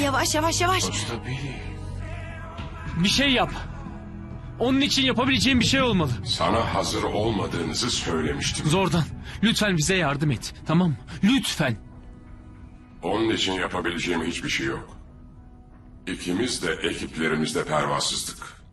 Yavaş yavaş yavaş. Usta Billy. Bir şey yap. Onun için yapabileceğim bir şey olmalı. Sana hazır olmadığınızı söylemiştim. Zordan. Lütfen bize yardım et. Tamam mı? Lütfen. Onun için yapabileceğim hiçbir şey yok. İkimiz de ekiplerimizde pervasızdık.